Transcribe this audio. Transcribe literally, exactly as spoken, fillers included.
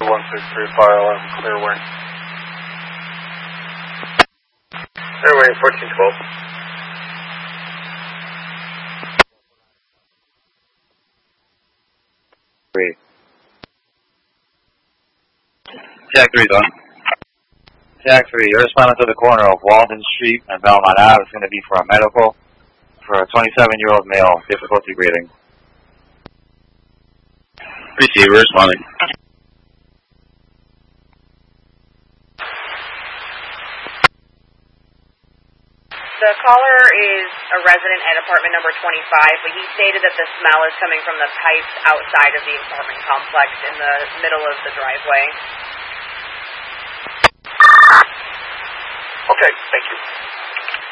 one six three, fire alarm, clear wing. Clear wing, fourteen twelve. Three. Jack three, done. Jack three, you're responding to the corner of Walden Street and Belmont Ave. It's going to be for a medical for a twenty-seven-year-old male, difficulty breathing. Receiver responding. The caller is a resident at apartment number twenty-five, but he stated that the smell is coming from the pipes outside of the apartment complex in the middle of the driveway. Okay, thank you.